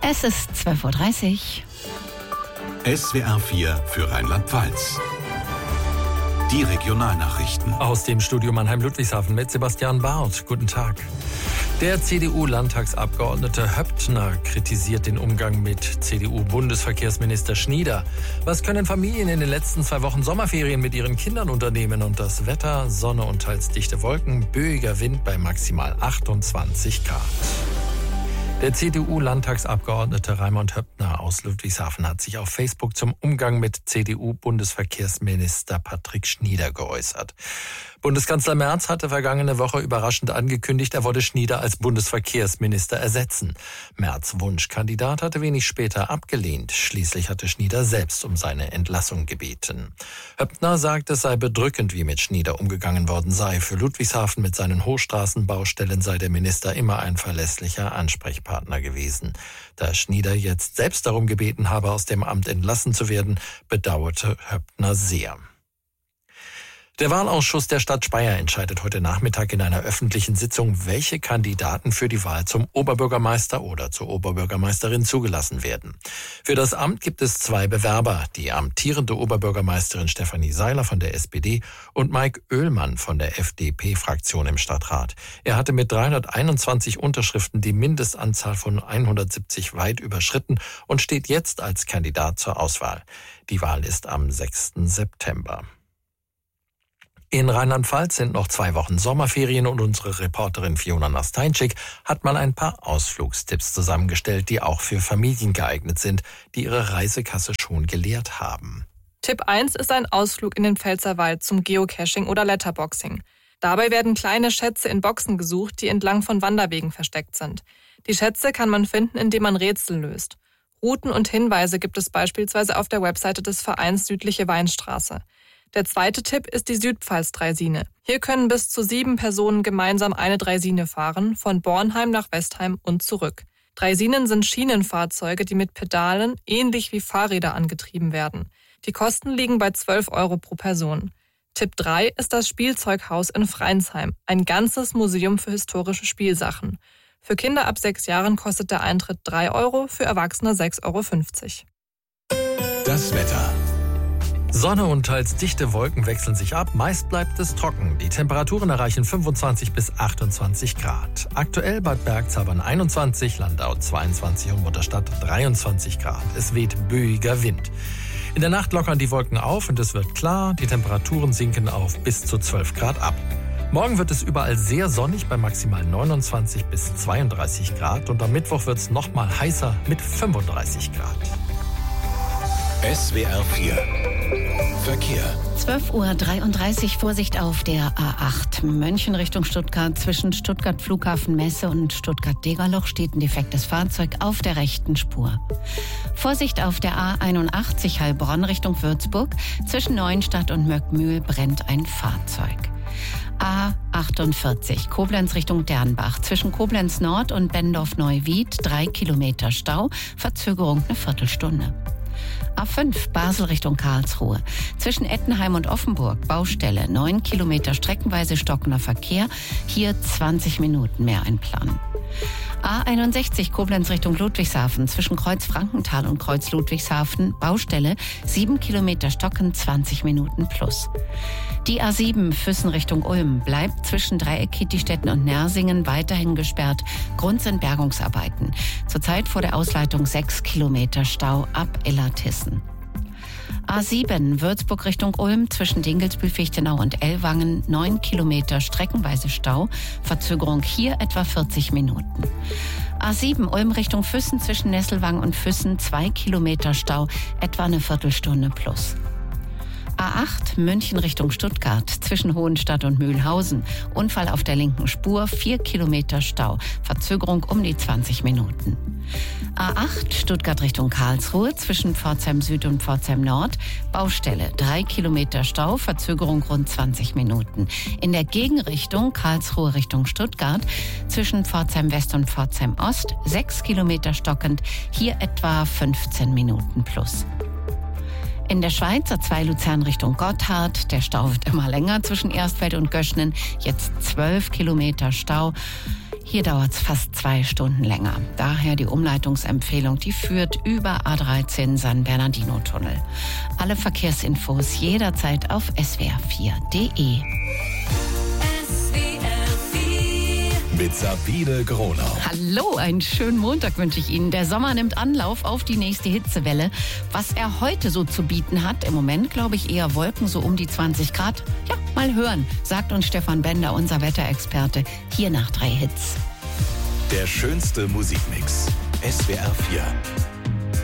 Es ist 12.30 Uhr. SWR 4 für Rheinland-Pfalz. Die Regionalnachrichten. Aus dem Studio Mannheim-Ludwigshafen mit Sebastian Barth. Guten Tag. Der CDU-Landtagsabgeordnete Höpptner kritisiert den Umgang mit CDU-Bundesverkehrsminister Schnieder. Was können Familien in den letzten 2 Wochen Sommerferien mit ihren Kindern unternehmen? Und das Wetter, Sonne und teils dichte Wolken, böiger Wind bei maximal 28 Grad. Der CDU-Landtagsabgeordnete Raimund Höpptner aus Ludwigshafen hat sich auf Facebook zum Umgang mit CDU-Bundesverkehrsminister Patrick Schnieder geäußert. Bundeskanzler Merz hatte vergangene Woche überraschend angekündigt, er wolle Schnieder als Bundesverkehrsminister ersetzen. Merz' Wunschkandidat hatte wenig später abgelehnt. Schließlich hatte Schnieder selbst um seine Entlassung gebeten. Höpptner sagt, es sei bedrückend, wie mit Schnieder umgegangen worden sei. Für Ludwigshafen mit seinen Hochstraßenbaustellen sei der Minister immer ein verlässlicher Ansprechpartner gewesen. Da Schnieder jetzt selbst darum gebeten habe, aus dem Amt entlassen zu werden, bedauerte Höpptner sehr. Der Wahlausschuss der Stadt Speyer entscheidet heute Nachmittag in einer öffentlichen Sitzung, welche Kandidaten für die Wahl zum Oberbürgermeister oder zur Oberbürgermeisterin zugelassen werden. Für das Amt gibt es 2 Bewerber, die amtierende Oberbürgermeisterin Stefanie Seiler von der SPD und Mike Oehlmann von der FDP-Fraktion im Stadtrat. Er hatte mit 321 Unterschriften die Mindestanzahl von 170 weit überschritten und steht jetzt als Kandidat zur Auswahl. Die Wahl ist am 6. September. In Rheinland-Pfalz sind noch 2 Wochen Sommerferien und unsere Reporterin Fiona Nasteinczyk hat mal ein paar Ausflugstipps zusammengestellt, die auch für Familien geeignet sind, die ihre Reisekasse schon geleert haben. Tipp 1 ist ein Ausflug in den Pfälzerwald zum Geocaching oder Letterboxing. Dabei werden kleine Schätze in Boxen gesucht, die entlang von Wanderwegen versteckt sind. Die Schätze kann man finden, indem man Rätsel löst. Routen und Hinweise gibt es beispielsweise auf der Webseite des Vereins Südliche Weinstraße. Der zweite Tipp ist die Südpfalz-Draisine. Hier können bis zu 7 Personen gemeinsam eine Draisine fahren, von Bornheim nach Westheim und zurück. Draisinen sind Schienenfahrzeuge, die mit Pedalen ähnlich wie Fahrräder angetrieben werden. Die Kosten liegen bei 12 € pro Person. Tipp 3 ist das Spielzeughaus in Freinsheim, ein ganzes Museum für historische Spielsachen. Für Kinder ab 6 Jahren kostet der Eintritt 3 €, für Erwachsene 6,50 €. Das Wetter. Sonne und teils dichte Wolken wechseln sich ab, meist bleibt es trocken. Die Temperaturen erreichen 25 bis 28 Grad. Aktuell Bad Bergzabern 21, Landau 22 und Mutterstadt 23 Grad. Es weht böiger Wind. In der Nacht lockern die Wolken auf und es wird klar, die Temperaturen sinken auf bis zu 12 Grad ab. Morgen wird es überall sehr sonnig bei maximal 29 bis 32 Grad und am Mittwoch wird es nochmal heißer mit 35 Grad. SWR 4 Verkehr. 12.33 Uhr, Vorsicht auf der A8 München Richtung Stuttgart. Zwischen Stuttgart Flughafen Messe und Stuttgart-Degerloch steht ein defektes Fahrzeug auf der rechten Spur. Vorsicht auf der A81 Heilbronn Richtung Würzburg. Zwischen Neuenstadt und Möckmühl brennt ein Fahrzeug. A48 Koblenz Richtung Dernbach. Zwischen Koblenz Nord und Bendorf-Neuwied 3 Kilometer Stau. Verzögerung eine Viertelstunde. A5 Basel Richtung Karlsruhe. Zwischen Ettenheim und Offenburg Baustelle 9 Kilometer streckenweise stockender Verkehr. Hier 20 Minuten mehr einplanen. A61 Koblenz Richtung Ludwigshafen. Zwischen Kreuz Frankenthal und Kreuz Ludwigshafen Baustelle 7 Kilometer stocken 20 Minuten plus. Die A7 Füssen Richtung Ulm bleibt zwischen Dreieck Kietistetten und Nersingen weiterhin gesperrt. Grund sind Bergungsarbeiten. Zurzeit vor der Ausleitung 6 Kilometer Stau ab Illertissen. A7 Würzburg Richtung Ulm zwischen Dingelsbühl-Fichtenau und Ellwangen 9 Kilometer streckenweise Stau. Verzögerung hier etwa 40 Minuten. A7 Ulm Richtung Füssen zwischen Nesselwang und Füssen 2 Kilometer Stau, etwa eine Viertelstunde plus. A8 München Richtung Stuttgart zwischen Hohenstadt und Mühlhausen. Unfall auf der linken Spur, 4 Kilometer Stau. Verzögerung um die 20 Minuten. A8 Stuttgart Richtung Karlsruhe zwischen Pforzheim Süd und Pforzheim Nord. Baustelle 3 Kilometer Stau, Verzögerung rund 20 Minuten. In der Gegenrichtung Karlsruhe Richtung Stuttgart zwischen Pforzheim West und Pforzheim Ost 6 Kilometer stockend. Hier etwa 15 Minuten plus. In der Schweiz A2 Luzern Richtung Gotthard. Der Stau wird immer länger zwischen Erstfeld und Göschnen. Jetzt 12 Kilometer Stau. Hier dauert es fast 2 Stunden länger. Daher die Umleitungsempfehlung, die führt über A13 San Bernardino-Tunnel. Alle Verkehrsinfos jederzeit auf swr4.de. Mit Sabine Gronau. Hallo, einen schönen Montag wünsche ich Ihnen. Der Sommer nimmt Anlauf auf die nächste Hitzewelle. Was er heute so zu bieten hat, im Moment glaube ich eher Wolken, so um die 20 Grad. Ja, mal hören, sagt uns Stefan Bender, unser Wetterexperte, hier nach 3 Hits. Der schönste Musikmix. SWR 4.